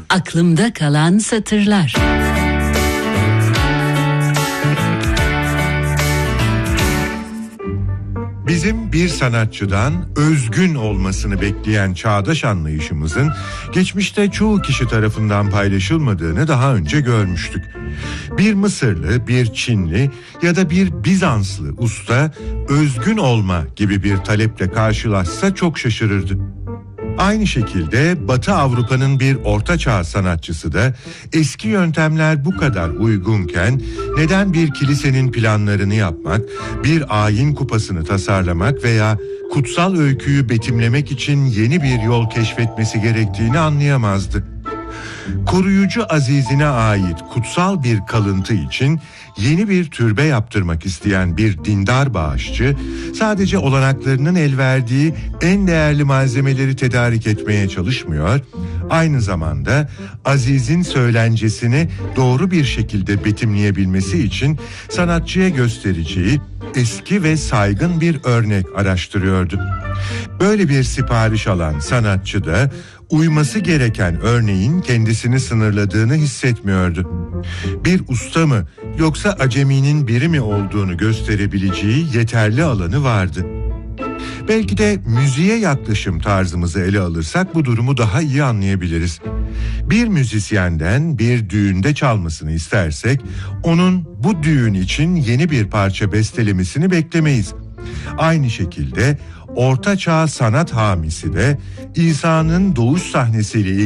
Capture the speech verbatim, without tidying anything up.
Aklımda kalan satırlar. Bizim bir sanatçıdan özgün olmasını bekleyen çağdaş anlayışımızın geçmişte çoğu kişi tarafından paylaşılmadığını daha önce görmüştük. Bir Mısırlı, bir Çinli ya da bir Bizanslı usta özgün olma gibi bir taleple karşılaşsa çok şaşırırdı. Aynı şekilde Batı Avrupa'nın bir ortaçağ sanatçısı da eski yöntemler bu kadar uygunken neden bir kilisenin planlarını yapmak, bir ayin kupasını tasarlamak veya kutsal öyküyü betimlemek için yeni bir yol keşfetmesi gerektiğini anlayamazdı. Koruyucu azizine ait kutsal bir kalıntı için yeni bir türbe yaptırmak isteyen bir dindar bağışçı, sadece olanaklarının el verdiği en değerli malzemeleri tedarik etmeye çalışmıyor, aynı zamanda azizin söylencesini doğru bir şekilde betimleyebilmesi için sanatçıya göstereceği eski ve saygın bir örnek araştırıyordu. Böyle bir sipariş alan sanatçı da uyması gereken örneğin kendisini sınırladığını hissetmiyordu. Bir usta mı yoksa aceminin biri mi olduğunu gösterebileceği yeterli alanı vardı. Belki de müziğe yaklaşım tarzımızı ele alırsak bu durumu daha iyi anlayabiliriz. Bir müzisyenden bir düğünde çalmasını istersek, onun bu düğün için yeni bir parça bestelemesini beklemeyiz. Aynı şekilde Orta Çağ sanat hamisi de İsa'nın doğuş sahnesiyle